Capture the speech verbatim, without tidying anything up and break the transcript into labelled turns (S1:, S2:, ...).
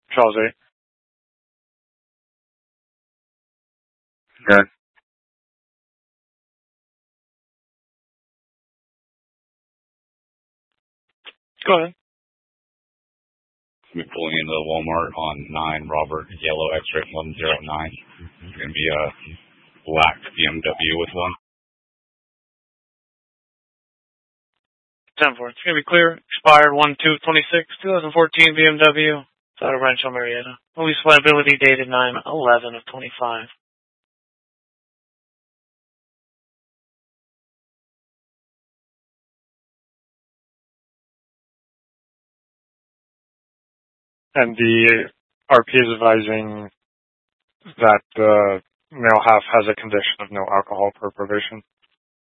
S1: Charles eight.
S2: Good.
S1: Go ahead.
S3: We're pulling into the Walmart on nine Robert, yellow X-ray one zero nine. It's going to be a black B M W with one.
S1: ten four. It's going to be clear. Expired one two twenty-six, twenty fourteen B M W. It's out of Rancho Marietta. Lease liability dated nine eleven of twenty-five.
S2: And the R P is advising that the male half has a condition of no alcohol per probation.